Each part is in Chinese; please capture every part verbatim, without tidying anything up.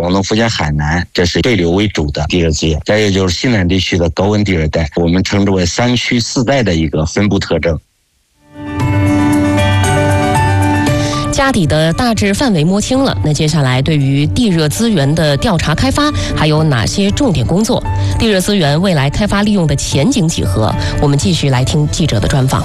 广东、福建、海南，这是对流为主的地热资源。再有就是西南地区的高温地热带，我们称之为三区四带的一个分布特征。 家底的大致范围摸清了，那接下来对于地热资源的调查开发还有哪些重点工作？地热资源未来开发利用的前景几何？我们继续来听记者的专访。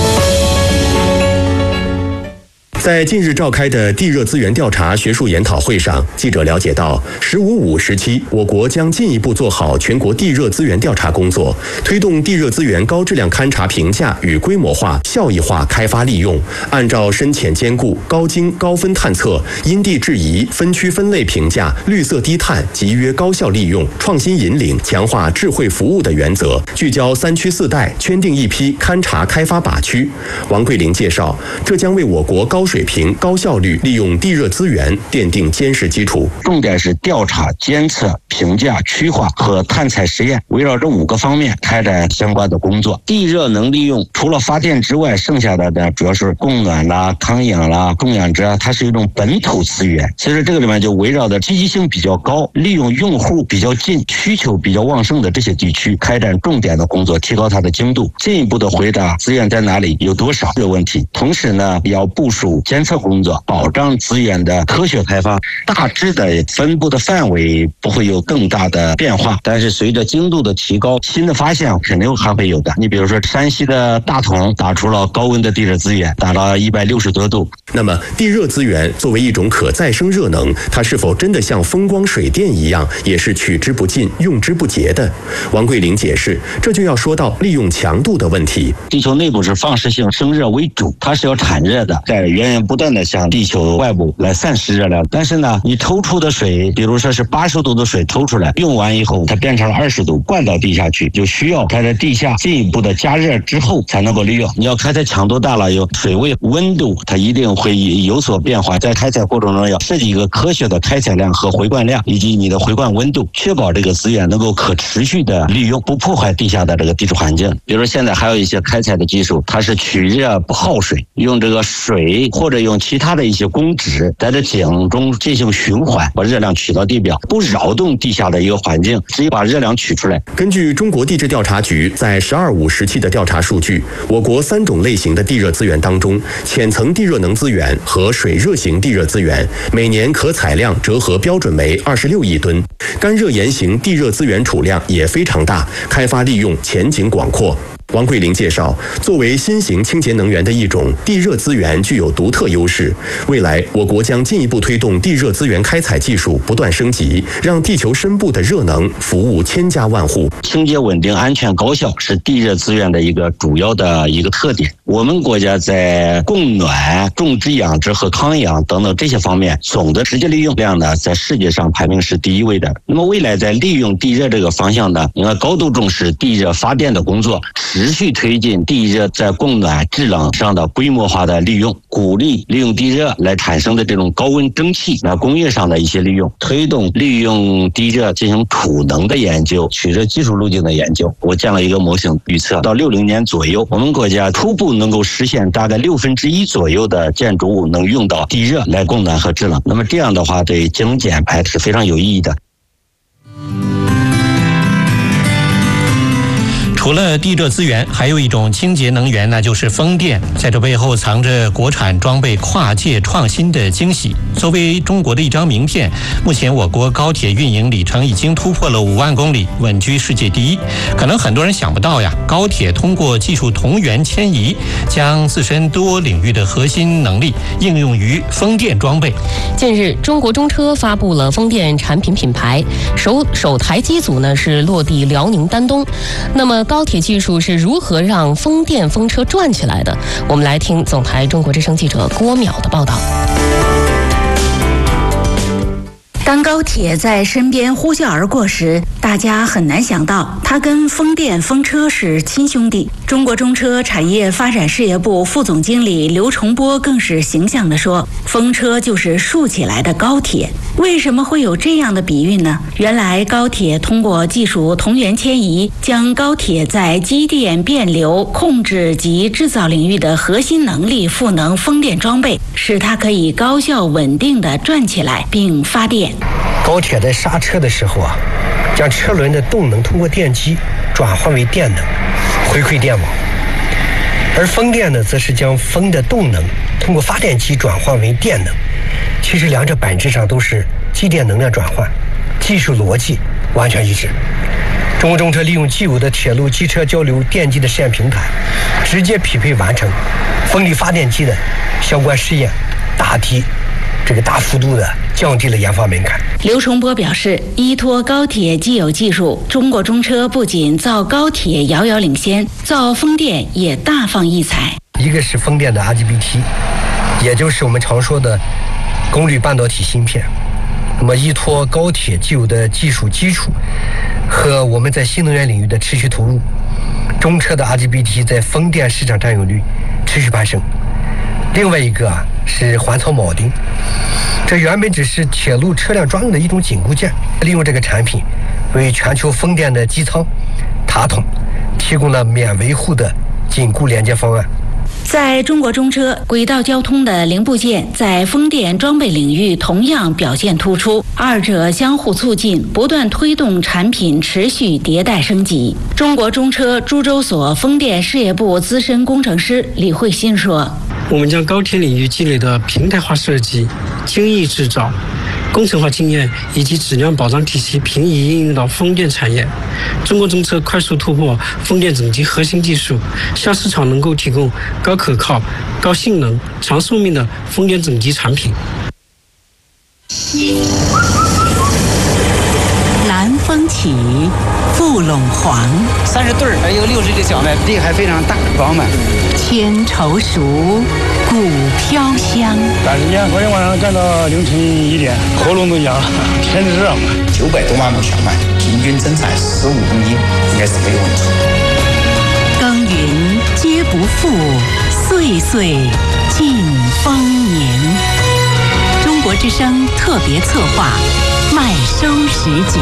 在近日召开的地热资源调查学术研讨会上，记者了解到，十五五时期，我国将进一步做好全国地热资源调查工作，推动地热资源高质量勘查评价与规模化、效益化开发利用，按照深浅兼顾、高精高分探测、因地制宜、分区分类评价、绿色低碳、集约高效利用、创新引领、强化智慧服务的原则，聚焦三区四带，圈定一批勘查开发靶区。王桂玲介绍，这将为我国高水平、高效率利用地热资源奠定坚实基础。 重点是调查、监测、评价、区划和探采实验，围绕这五个方面开展相关的工作。地热能利用，除了发电之外，剩下的呢主要是供暖啦、康养啦、供养值啊，它是一种本土资源。其实这个里面就围绕的积极性比较高，利用用户比较近、需求比较旺盛的这些地区，开展重点的工作，提高它的精度，进一步的回答资源在哪里、有多少这个问题。同时呢，要部署监测工作，保障资源的科学开发。大致的分布的范围不会有更大的变化，但是随着精度的提高，新的发现肯定还会有的。你比如说山西的大同打出了高温的地热资源，达到一百六十多度。 那么地热资源作为一种可再生热能，它是否真的像风光水电一样，也是取之不尽、用之不竭的？王桂玲解释，这就要说到利用强度的问题。 地球内部是放射性生热为主，它是要产热的，在源源不断的向地球外部来散失热量。但是呢，你抽出的水，比如说是八十度的水抽出来，用完以后它变成了二十度，灌到地下去，就需要它在地下进一步的加热之后才能够利用。你要开采强度大了，有水位、温度，它一定会有所变化。在开采过程中要设计一个科学的开采量和回灌量，以及你的回灌温度，确保这个资源能够可持续的利用，不破坏地下的这个地质环境。比如说现在还有一些开采的技术，它是取热不耗水，用这个水或者用其他的一些工质在这井中进行循环，把热量取到地表，不扰动地下的一个环境，直接把热量取出来。 根据中国地质调查局在十二五时期的调查数据，我国三种类型的地热资源当中，浅层地热能资源和水热型地热资源每年可采量折合标准为二十六亿吨，干热岩型地热资源储量也非常大，开发利用前景广阔。王桂玲介绍，作为新型清洁能源的一种，地热资源具有独特优势。未来，我国将进一步推动地热资源开采技术不断升级，让地球深部的热能服务千家万户。 清洁、稳定、安全、高效是地热资源的一个主要的一个特点。我们国家在供暖、种植养殖和康养等等这些方面，总的实际利用量呢，在世界上排名是第一位的。那么未来在利用地热这个方向呢，应该高度重视地热发电的工作，持续推进地热在供暖制冷上的规模化的利用，鼓励利用地热来产生的这种高温蒸汽来工业上的一些利用，推动利用地热进行储能的研究，取热技术路径的研究。我建了一个模型预测，到六零年左右，我们国家初步能够实现大概六分之一左右的建筑物能用到地热来供暖和制冷。那么这样的话，对精减排是非常有意义的。 除了地热资源，还有一种清洁能源，那就是风电。在这背后藏着国产装备跨界创新的惊喜。作为中国的一张名片，目前我国高铁运营里程已经突破了五万公里，稳居世界第一。可能很多人想不到呀，高铁通过技术同源迁移，将自身多领域的核心能力应用于风电装备。 近日，中国中车发布了风电产品品牌，首首台机组呢是落地辽宁丹东。那么高铁技术是如何让风电风车转起来的？我们来听总台中国之声记者郭淼的报道。 当高铁在身边呼啸而过时，大家很难想到它跟风电风车是亲兄弟。中国中车产业发展事业部副总经理刘崇波更是形象地说，风车就是竖起来的高铁。 为什么会有这样的比喻呢？原来高铁通过技术同源迁移，将高铁在机电变流、控制及制造领域的核心能力赋能风电装备，使它可以高效稳定地转起来并发电。 高铁在刹车的时候啊，将车轮的动能通过电机转换为电能，回馈电网；而风电呢，则是将风的动能通过发电机转换为电能。其实两者本质上都是机电能量转换，技术逻辑完全一致。中国中车利用既有的铁路机车交流电机的试验平台，直接匹配完成风力发电机的相关试验，大体这个大幅度的降低了研发门槛。 刘崇波表示，依托高铁既有技术，中国中车不仅造高铁遥遥领先，造风电也大放异彩。 一个是风电的 I G B T， 也就是我们常说的功率半导体芯片。那么依托高铁既有的技术基础和我们在新能源领域的持续投入，中车的 I G B T 在风电市场占有率持续攀升。另外一个啊是环槽铆钉，这原本只是铁路车辆专用的一种紧固件，利用这个产品为全球风电的机舱、塔筒提供了免维护的紧固连接方案。 在中国中车，轨道交通的零部件在风电装备领域同样表现突出，二者相互促进，不断推动产品持续迭代升级。中国中车株洲所风电事业部资深工程师李慧欣说：“ 我们将高铁领域积累的平台化设计、精益制造、工程化经验以及质量保障体系平移应用到风电产业。中国中车快速突破风电整机核心技术，向市场能够提供高可靠、高性能、长寿命的风电整机产品。” 南风起，覆陇黄， 三十对儿，还有六十个小麦，地还非常大，饱满。 千愁熟，谷飘香。 赶时间，昨天晚上干到凌晨一点，喉咙都痒了，天热嘛。 九百多万亩小麦，平均增产十五公斤，应该是没有问题。 耕耘皆不负，岁岁尽丰年。中国之声特别策划，麦收时节。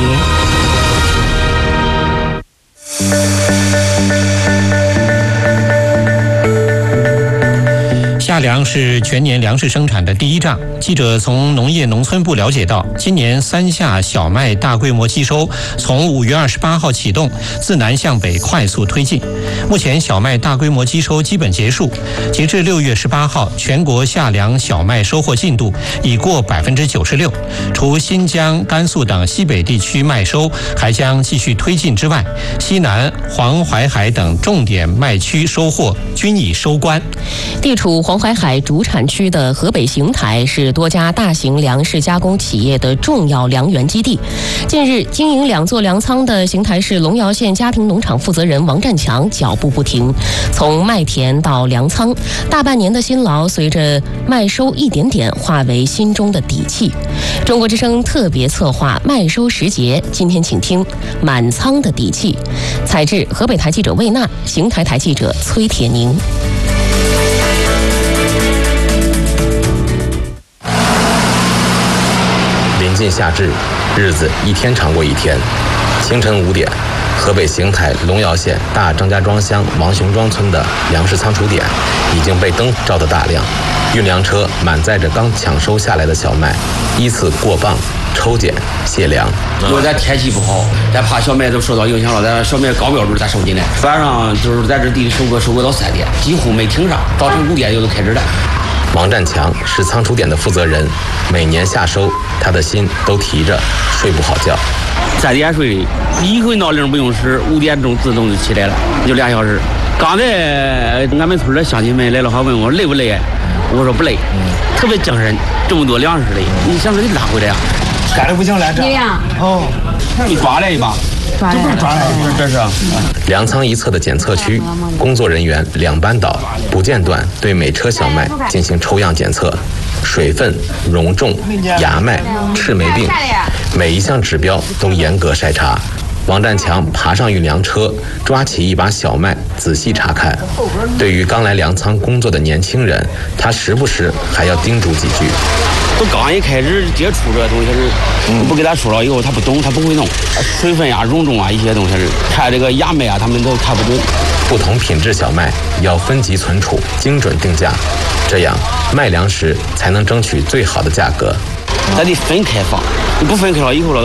夏粮是全年粮食生产的第一仗。记者从农业农村部了解到，今年三夏小麦大规模机收从五月二十八号启动，自南向北快速推进。目前小麦大规模机收基本结束，截至六月十八号，全国夏粮小麦收获进度已过百分之九十六。除新疆、甘肃等西北地区麦收还将继续推进之外，西南、黄淮海等重点麦区收获均已收官。 地处黄淮海主产区的河北邢台是多家大型粮食加工企业的重要粮源基地。近日，经营两座粮仓的邢台市龙窑县家庭农场负责人王占强脚步不停，从麦田到粮仓，大半年的辛劳随着麦收一点点化为心中的底气。中国之声特别策划麦收时节，今天请听满仓的底气。采制河北台记者魏娜，邢台台记者崔铁宁。 临近夏至，日子一天长过一天。清晨五点，河北邢台龙窑县大张家庄乡王雄庄村的粮食仓储点已经被灯照得大亮，运粮车满载着刚抢收下来的小麦，依次过磅、抽检、卸粮。 如果咱天气不好，咱怕小麦都受到影响了，咱小麦高标准咱收进来，晚上就是在这地里收割，收割到三点，几乎没停上，早晨五点就都开始了。 王占强是仓储点的负责人，每年夏收，他的心都提着，睡不好觉。 三点睡，一回闹铃不用使，五点钟自动就起来了，就俩小时。刚才俺们村的乡亲们来了，还问我累不累，我说不累，特别精神，这么多粮食嘞，你想说你拉回来呀？ 赶的不行来着。 哦，你抓来一把。 这不是抓来，这是。 粮仓一侧的检测区，工作人员两班倒，不间断对每车小麦进行抽样检测，水分、容重、芽麦、赤霉病，每一项指标都严格筛查。 王占强爬上运粮车，抓起一把小麦，仔细查看。对于刚来粮仓工作的年轻人，他时不时还要叮嘱几句。 都刚一开始接触这个东西是，不给他说了以后，他不懂，他不会弄。水分呀、绒重啊一些东西是，看这个芽麦啊，他们都看不懂。 不同品质小麦要分级存储，精准定价，这样卖粮时才能争取最好的价格。 咱得分开放，你不分开了以后了，